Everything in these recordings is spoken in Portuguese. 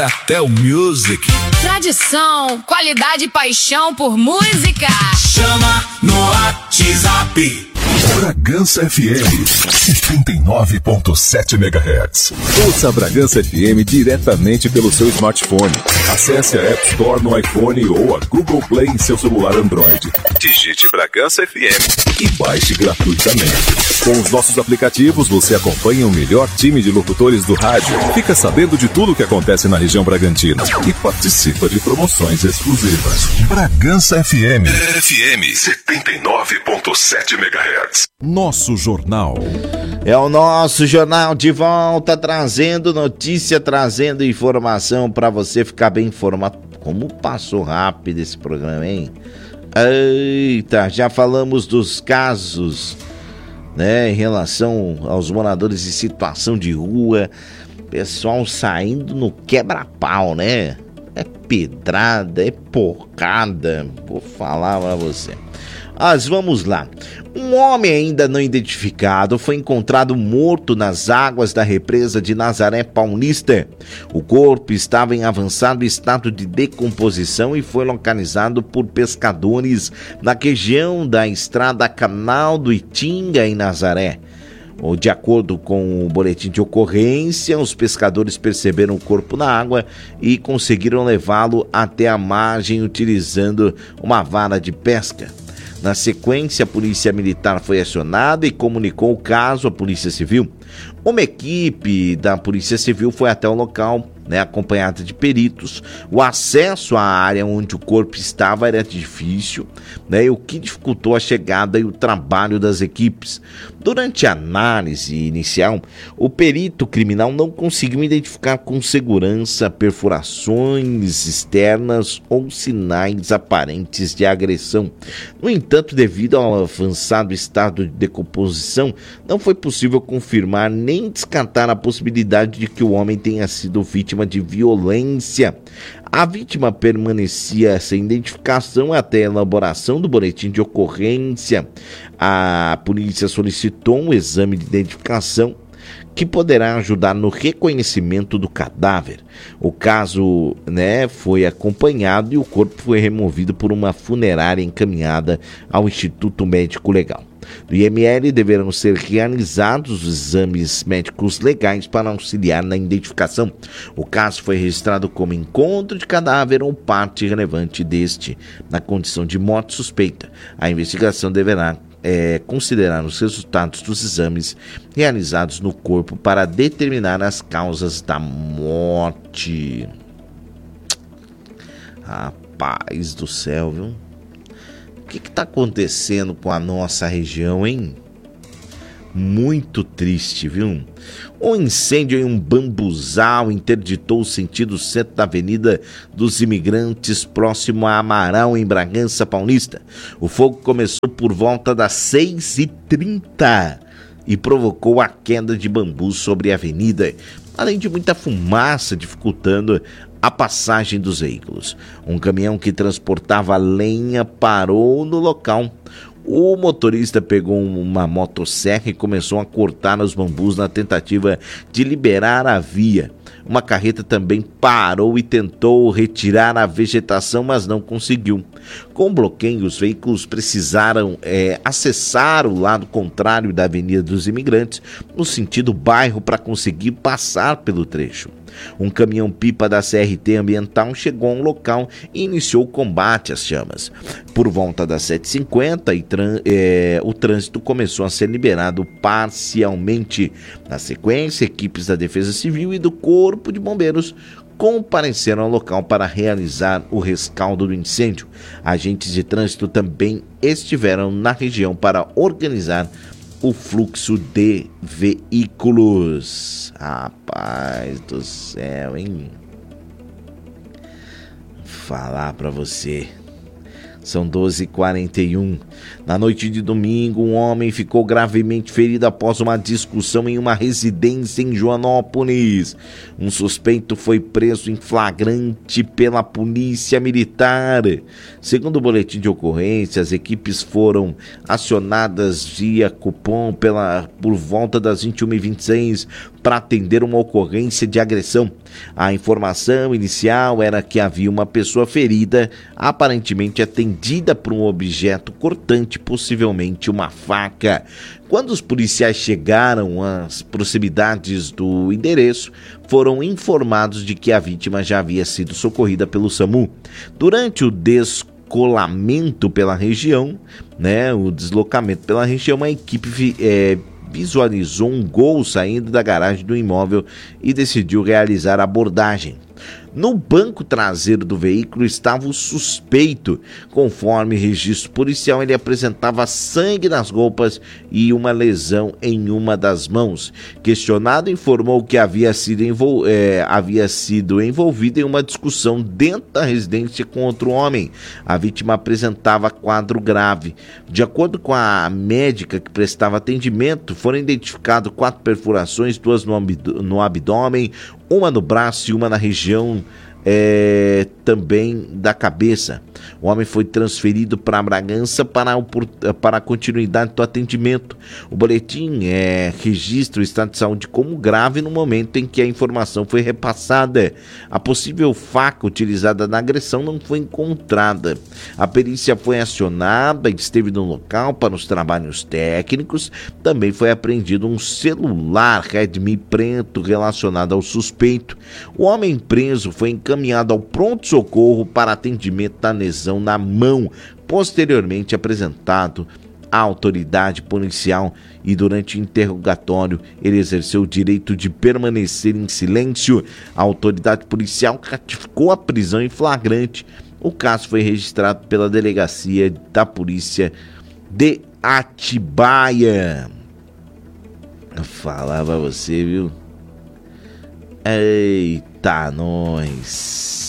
Até o Music. Tradição, qualidade e paixão por música. Chama no WhatsApp. Bragança FM 79.7 MHz. Ouça a Bragança FM diretamente pelo seu smartphone. Acesse a App Store no iPhone ou a Google Play em seu celular Android. Digite Bragança FM e baixe gratuitamente. Com os nossos aplicativos, você acompanha o melhor time de locutores do rádio, fica sabendo de tudo o que acontece na região Bragantina e participa de promoções exclusivas. Bragança FM 79.7 MHz. Nosso Jornal. É o Nosso Jornal de volta, trazendo notícia, trazendo informação para você ficar bem informado. Como passou rápido esse programa, hein? Eita, já falamos dos casos, né, em relação aos moradores em situação de rua, pessoal saindo no quebra-pau, né? É pedrada, é porrada, vou falar pra você. Mas vamos lá. Um homem ainda não identificado foi encontrado morto nas águas da represa de Nazaré Paulista. O corpo estava em avançado estado de decomposição e foi localizado por pescadores na região da estrada Canal do Itinga, em Nazaré. De acordo com o boletim de ocorrência, os pescadores perceberam o corpo na água e conseguiram levá-lo até a margem utilizando uma vara de pesca. Na sequência, a Polícia Militar foi acionada e comunicou o caso à Polícia Civil. Uma equipe da Polícia Civil foi até o local, acompanhada de peritos. O acesso à área onde o corpo estava era difícil, o que dificultou a chegada e o trabalho das equipes. Durante a análise inicial, o perito criminal não conseguiu identificar com segurança perfurações externas ou sinais aparentes de agressão. No entanto, devido ao avançado estado de decomposição, não foi possível confirmar nem descartar a possibilidade de que o homem tenha sido vítima de violência. A vítima permanecia sem identificação até a elaboração do boletim de ocorrência. A polícia solicitou um exame de identificação que poderá ajudar no reconhecimento do cadáver. O caso, foi acompanhado e o corpo foi removido por uma funerária encaminhada ao Instituto Médico Legal. No IML deverão ser realizados os exames médicos legais para auxiliar na identificação. O caso foi registrado como encontro de cadáver ou parte relevante deste, na condição de morte suspeita. A investigação deverá considerar os resultados dos exames realizados no corpo para determinar as causas da morte. Rapaz do céu, viu? O que está acontecendo com a nossa região, hein? Muito triste, viu? Um incêndio em um bambuzal interditou o sentido centro da Avenida dos Imigrantes, próximo a Amaral, em Bragança Paulista. O fogo começou por volta das 6h30 e provocou a queda de bambu sobre a avenida, além de muita fumaça dificultando a passagem dos veículos. Um caminhão que transportava lenha parou no local. O motorista pegou uma motosserra e começou a cortar os bambus na tentativa de liberar a via. Uma carreta também parou e tentou retirar a vegetação, mas não conseguiu. Com o bloqueio, os veículos precisaram acessar o lado contrário da Avenida dos Imigrantes, no sentido bairro, para conseguir passar pelo trecho. Um caminhão-pipa da CRT Ambiental chegou ao local e iniciou o combate às chamas. Por volta das 7h50, o trânsito começou a ser liberado parcialmente. Na sequência, equipes da Defesa Civil e do Corpo de Bombeiros compareceram ao local para realizar o rescaldo do incêndio. Agentes de trânsito também estiveram na região para organizar o fluxo de veículos. Rapaz do céu, hein? Falar pra você. São 12h41. Na noite de domingo, um homem ficou gravemente ferido após uma discussão em uma residência em Joanópolis. Um suspeito foi preso em flagrante pela polícia militar. Segundo o boletim de ocorrência, as equipes foram acionadas via cupom por volta das 21h26 para atender uma ocorrência de agressão. A informação inicial era que havia uma pessoa ferida, aparentemente atendida por um objeto cortante, possivelmente uma faca. Quando os policiais chegaram às proximidades do endereço, foram informados de que a vítima já havia sido socorrida pelo SAMU. Durante o deslocamento pela região, a equipe visualizou um Gol saindo da garagem do imóvel e decidiu realizar a abordagem. No banco traseiro do veículo estava o suspeito. Conforme registro policial, ele apresentava sangue nas roupas e uma lesão em uma das mãos. Questionado, informou que havia sido envolvido em uma discussão dentro da residência com outro homem. A vítima apresentava quadro grave. De acordo com a médica que prestava atendimento, foram identificadas 4 perfurações, 2 no abdômen, uma no braço e uma na região também da cabeça. O homem foi transferido para Bragança para a continuidade do atendimento. O boletim registra o estado de saúde como grave no momento em que a informação foi repassada. A possível faca utilizada na agressão não foi encontrada. A perícia foi acionada e esteve no local para os trabalhos técnicos. Também foi apreendido um celular Redmi preto relacionado ao suspeito. O homem preso foi encaminhado ao pronto-socorro para atendimento da lesão na mão, posteriormente apresentado à autoridade policial, e durante o interrogatório ele exerceu o direito de permanecer em silêncio. A autoridade policial ratificou a prisão em flagrante. O caso foi registrado pela delegacia da polícia de Atibaia. Eu falava pra você, viu? Eita, nós.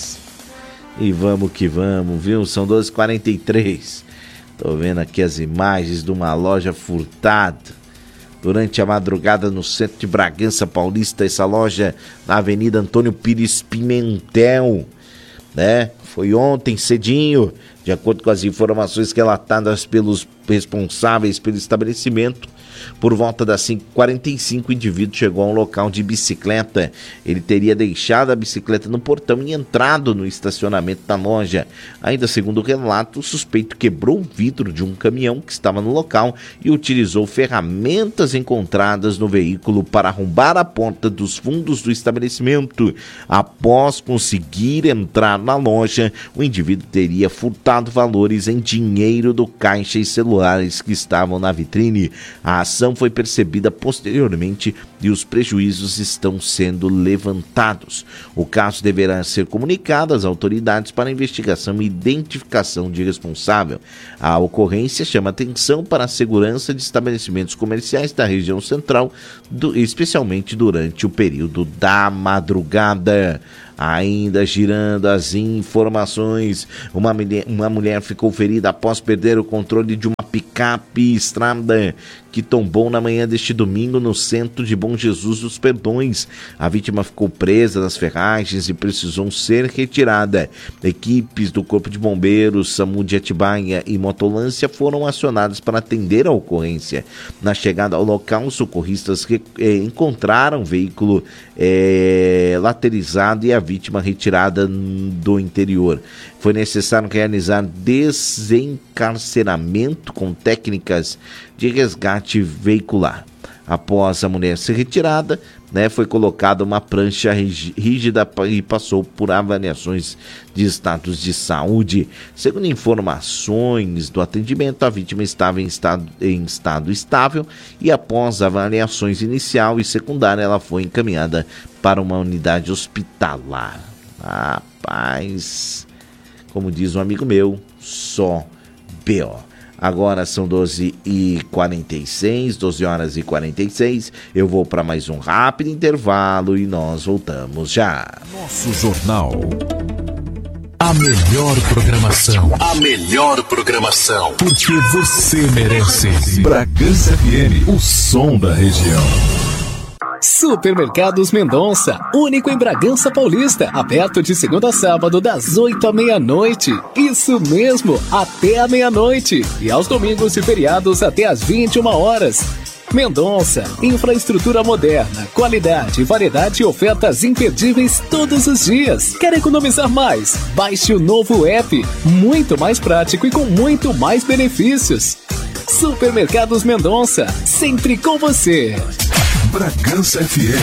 E vamos que vamos, viu? São 12h43. Tô vendo aqui as imagens de uma loja furtada durante a madrugada no centro de Bragança Paulista. Essa loja na Avenida Antônio Pires Pimentel, Foi ontem cedinho. De acordo com as informações relatadas pelos responsáveis pelo estabelecimento, por volta das 5h45, o indivíduo chegou a um local de bicicleta. Ele teria deixado a bicicleta no portão e entrado no estacionamento da loja. Ainda segundo o relato, o suspeito quebrou o vidro de um caminhão que estava no local e utilizou ferramentas encontradas no veículo para arrombar a porta dos fundos do estabelecimento. Após conseguir entrar na loja, o indivíduo teria furtado valores em dinheiro do caixa e celulares que estavam na vitrine. A ação foi percebida posteriormente e os prejuízos estão sendo levantados. O caso deverá ser comunicado às autoridades para investigação e identificação de responsável. A ocorrência chama atenção para a segurança de estabelecimentos comerciais da região central, especialmente durante o período da madrugada. Ainda girando as informações, uma mulher ficou ferida após perder o controle de uma picape estrada que tombou na manhã deste domingo no centro de Bom Jesus dos Perdões. A vítima ficou presa nas ferragens e precisou ser retirada. Equipes do Corpo de Bombeiros, SAMU de Atibaia e Motolância foram acionadas para atender a ocorrência. Na chegada ao local, os socorristas encontraram o veículo laterizado e a vítima retirada do interior. Foi necessário realizar desencarceramento com técnicas de resgate veicular. Após a mulher ser retirada, foi colocada uma prancha rígida e passou por avaliações de status de saúde. Segundo informações do atendimento, a vítima estava em estado estável e após avaliações inicial e secundária, ela foi encaminhada para uma unidade hospitalar. Rapaz, como diz um amigo meu, só B.O. Agora são 12h46, 12h46. Eu vou para mais um rápido intervalo e nós voltamos já. Nosso Jornal. A melhor programação. A melhor programação. Porque você merece. Bragança FM, o som da região. Supermercados Mendonça, único em Bragança Paulista, aberto de segunda a sábado das 8 à meia-noite. Isso mesmo, até a meia-noite. E aos domingos e feriados até às 21 horas. Mendonça, infraestrutura moderna, qualidade, variedade e ofertas imperdíveis todos os dias. Quer economizar mais? Baixe o novo app, muito mais prático e com muito mais benefícios. Supermercados Mendonça, sempre com você. Bragança FM.